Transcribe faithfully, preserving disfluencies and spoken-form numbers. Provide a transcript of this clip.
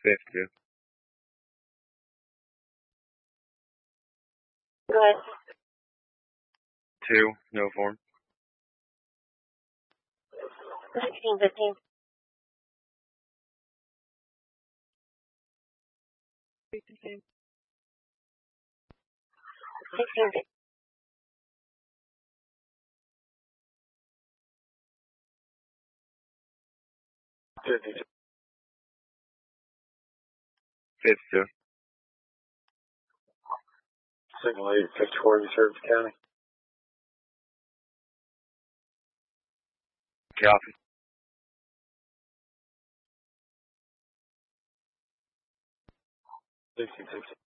Fifth, two. Go ahead. Two, no form. Sixteen fifteen. Sixteen Fifty-two. Fifth, two. Signal eight fifty-four, you serve the county. Copy. Sixty-six.